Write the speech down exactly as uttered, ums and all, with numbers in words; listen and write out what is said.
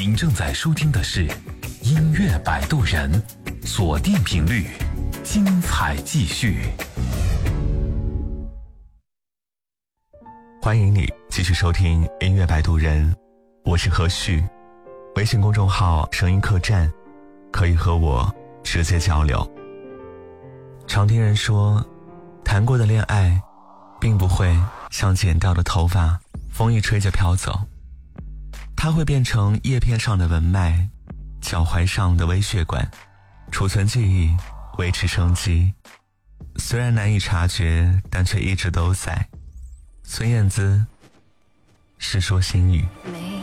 您正在收听的是音乐摆渡人，锁定频率，精彩继续。 欢迎你继续收听音乐摆渡人，我是何旭。微信公众号声音客栈可以和我直接交流。常听人说，谈过的恋爱并不会像剪掉的头发，风一吹就飘走，它会变成叶片上的纹脉，脚踝上的微血管，储存记忆，维持生机。虽然难以察觉，但却一直都在。孙燕姿，《世说新语》。